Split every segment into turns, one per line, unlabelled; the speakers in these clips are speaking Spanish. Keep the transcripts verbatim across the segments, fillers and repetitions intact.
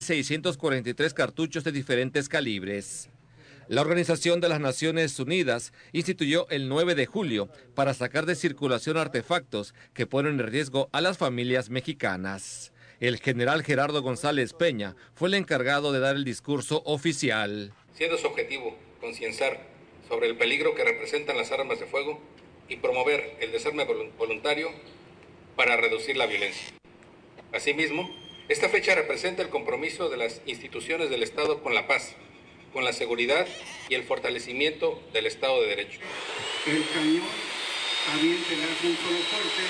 seiscientos cuarenta y tres cartuchos de diferentes calibres. La Organización de las Naciones Unidas instituyó el nueve de julio para sacar de circulación artefactos que ponen en riesgo a las familias mexicanas. El general Gerardo González Peña fue el encargado de dar el discurso oficial.
Siendo su objetivo concienciar sobre el peligro que representan las armas de fuego y promover el desarme voluntario para reducir la violencia. Asimismo, esta fecha representa el compromiso de las instituciones del Estado con la paz, con la seguridad y el fortalecimiento del Estado de Derecho.
El cañón avienta el un solo corte.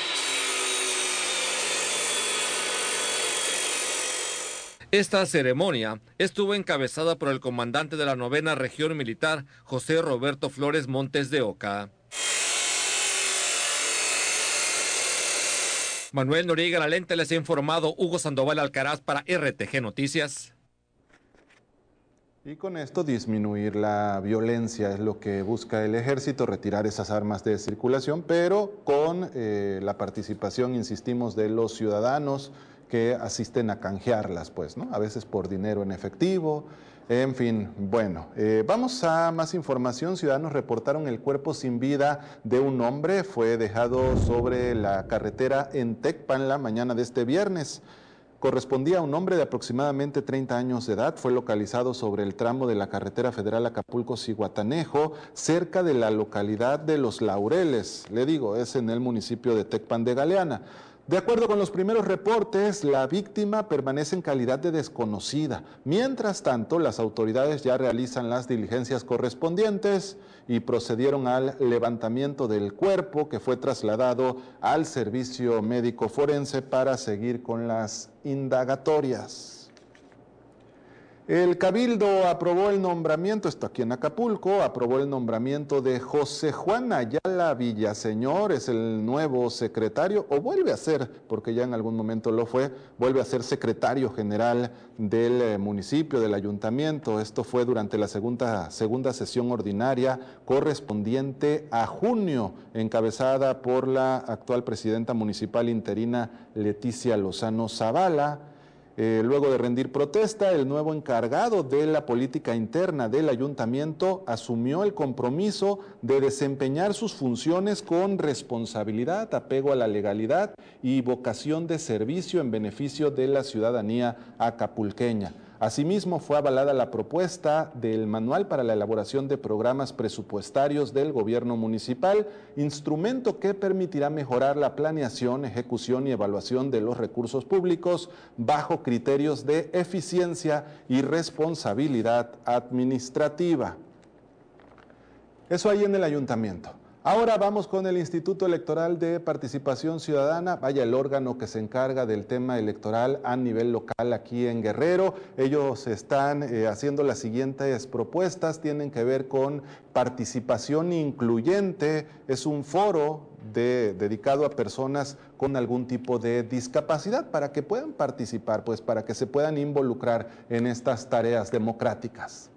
Esta ceremonia estuvo encabezada por el comandante de la novena región militar, José Roberto Flores Montes de Oca. Manuel Noriega Lalente les ha informado, Hugo Sandoval Alcaraz para R T G Noticias.
Y con esto disminuir la violencia es lo que busca el ejército, retirar esas armas de circulación, pero con eh, la participación, insistimos, de los ciudadanos que asisten a canjearlas, pues, ¿no? A veces por dinero en efectivo, en fin, bueno. Eh, vamos a más información. Ciudadanos reportaron el cuerpo sin vida de un hombre, fue dejado sobre la carretera en Tecpan la mañana de este viernes. Correspondía a un hombre de aproximadamente treinta años de edad, fue localizado sobre el tramo de la carretera federal Acapulco-Zihuatanejo, cerca de la localidad de Los Laureles, le digo, es en el municipio de Tecpan de Galeana. De acuerdo con los primeros reportes, la víctima permanece en calidad de desconocida. Mientras tanto, las autoridades ya realizan las diligencias correspondientes y procedieron al levantamiento del cuerpo, que fue trasladado al servicio médico forense para seguir con las indagatorias. El Cabildo aprobó el nombramiento, esto aquí en Acapulco, aprobó el nombramiento de José Juan Ayala Villaseñor, es el nuevo secretario, o vuelve a ser, porque ya en algún momento lo fue, vuelve a ser secretario general del municipio, del ayuntamiento. Esto fue durante la segunda, segunda sesión ordinaria correspondiente a junio, encabezada por la actual presidenta municipal interina Leticia Lozano Zavala. Eh, luego de rendir protesta, el nuevo encargado de la política interna del ayuntamiento asumió el compromiso de desempeñar sus funciones con responsabilidad, apego a la legalidad y vocación de servicio en beneficio de la ciudadanía acapulqueña. Asimismo, fue avalada la propuesta del Manual para la elaboración de programas presupuestarios del gobierno municipal, instrumento que permitirá mejorar la planeación, ejecución y evaluación de los recursos públicos bajo criterios de eficiencia y responsabilidad administrativa. Eso ahí en el ayuntamiento. Ahora vamos con el Instituto Electoral de Participación Ciudadana, vaya el órgano que se encarga del tema electoral a nivel local aquí en Guerrero. Ellos están eh, haciendo las siguientes propuestas, tienen que ver con participación incluyente, es un foro de, dedicado a personas con algún tipo de discapacidad para que puedan participar, pues para que se puedan involucrar en estas tareas democráticas.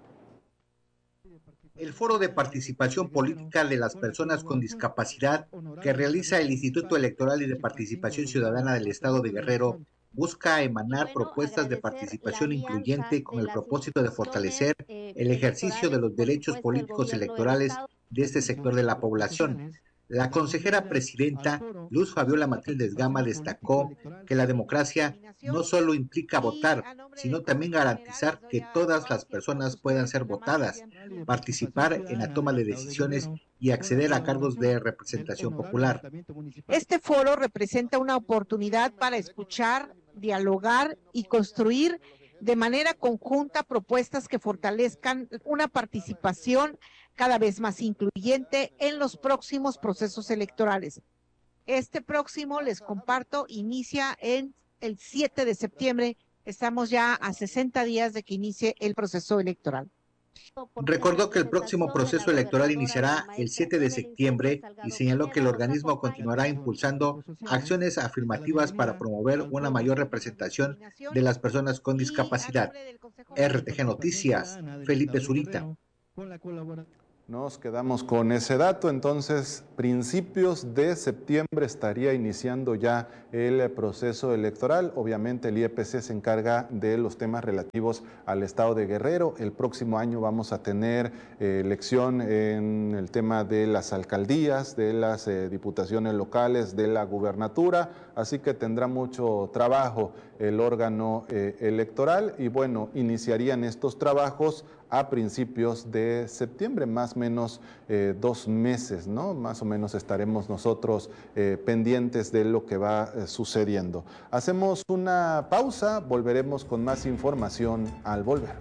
El Foro de Participación Política de las Personas con Discapacidad que realiza el Instituto Electoral y de Participación Ciudadana del Estado de Guerrero busca emanar propuestas de participación incluyente con el propósito de fortalecer el ejercicio de los derechos políticos electorales de este sector de la población. La consejera presidenta Luz Fabiola Matildes Gama destacó que la democracia no solo implica votar, sino también garantizar que todas las personas puedan ser votadas, participar en la toma de decisiones y acceder a cargos de representación popular.
Este foro representa una oportunidad para escuchar, dialogar y construir de manera conjunta propuestas que fortalezcan una participación cada vez más incluyente en los próximos procesos electorales. Este próximo, les comparto, inicia en el siete de septiembre. Estamos ya a sesenta días de que inicie el proceso electoral.
Recordó que el próximo proceso electoral iniciará el siete de septiembre y señaló que el organismo continuará impulsando acciones afirmativas para promover una mayor representación de las personas con discapacidad. R T G Noticias, Felipe Zurita.
Nos quedamos con ese dato, entonces principios de septiembre estaría iniciando ya el proceso electoral. Obviamente el I E P C se encarga de los temas relativos al estado de Guerrero. El próximo año vamos a tener eh, elección en el tema de las alcaldías, de las eh, diputaciones locales, de la gubernatura, así que tendrá mucho trabajo el órgano eh, electoral y bueno, iniciarían estos trabajos a principios de septiembre, más o menos eh, dos meses, ¿no? Más o menos estaremos nosotros eh, pendientes de lo que va eh, sucediendo. Hacemos una pausa, volveremos con más información al volver.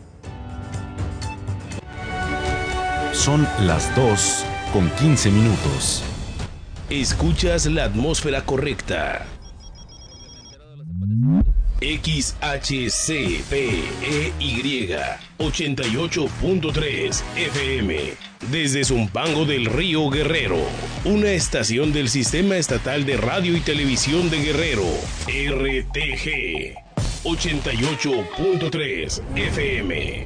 Son las dos con quince minutos.
Escuchas la atmósfera correcta. X H C P E Y ochenta y ocho punto tres F M desde Zumpango del Río Guerrero, una estación del Sistema Estatal de Radio y Televisión de Guerrero, R T G ochenta y ocho punto tres F M.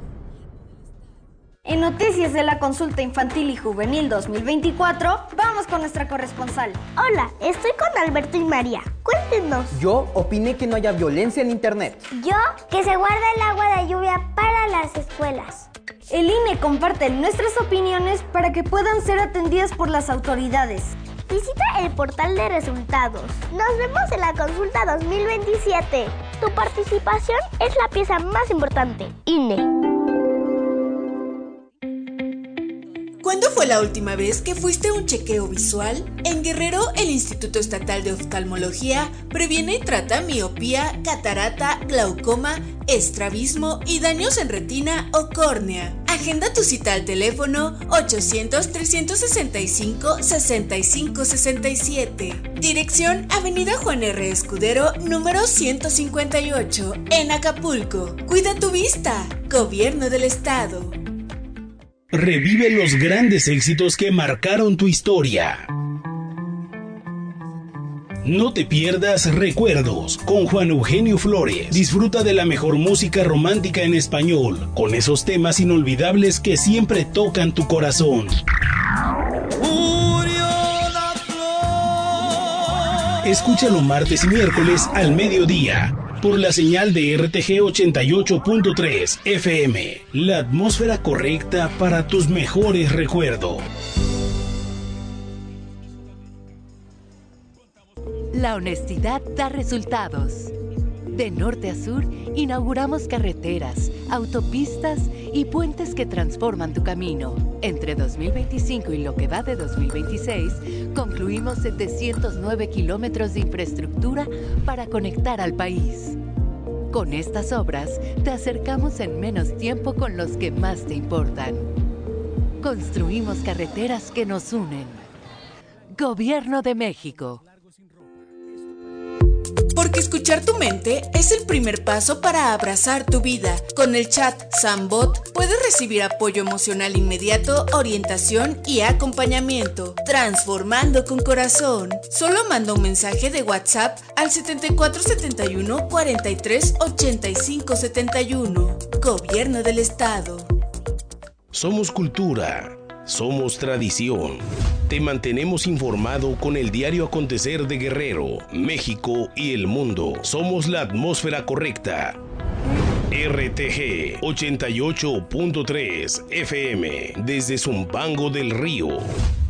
En Noticias de la Consulta Infantil y Juvenil dos mil veinticuatro, vamos con nuestra corresponsal.
Hola, estoy con Alberto y María. Cuéntenos.
Yo opiné que no haya violencia en internet.
Yo, que se guarde el agua de lluvia para las escuelas.
El I N E comparte nuestras opiniones para que puedan ser atendidas por las autoridades.
Visita el portal de resultados. Nos vemos en la Consulta dos mil veintisiete. Tu participación es la pieza más importante. I N E.
¿Cuándo fue la última vez que fuiste a un chequeo visual? En Guerrero, el Instituto Estatal de Oftalmología previene y trata miopía, catarata, glaucoma, estrabismo y daños en retina o córnea. Agenda tu cita al teléfono ochocientos, trescientos sesenta y cinco, sesenta y cinco sesenta y siete. Dirección Avenida Juan R. Escudero, número ciento cincuenta y ocho, en Acapulco. Cuida tu vista. Gobierno del Estado.
Revive los grandes éxitos que marcaron tu historia. No te pierdas Recuerdos con Juan Eugenio Flores. Disfruta de la mejor música romántica en español, con esos temas inolvidables que siempre tocan tu corazón. Escúchalo martes y miércoles al mediodía por la señal de R T G ochenta y ocho punto tres F M. La atmósfera correcta para tus mejores recuerdos.
La honestidad da resultados. De norte a sur, inauguramos carreteras, autopistas y puentes que transforman tu camino. Entre dos mil veinticinco y lo que va de dos mil veintiséis, concluimos setecientos nueve kilómetros de infraestructura para conectar al país. Con estas obras, te acercamos en menos tiempo con los que más te importan. Construimos carreteras que nos unen. Gobierno de México.
Porque escuchar tu mente es el primer paso para abrazar tu vida. Con el chat Sambot puedes recibir apoyo emocional inmediato, orientación y acompañamiento. Transformando con corazón. Solo manda un mensaje de WhatsApp al setenta y cuatro setenta y uno, cuarenta y tres, ochenta y cinco setenta y uno. Gobierno del Estado.
Somos cultura. Somos tradición. Te mantenemos informado con el diario acontecer de Guerrero, México y el mundo. Somos la atmósfera correcta. R T G ochenta y ocho punto tres F M desde Zumpango del Río.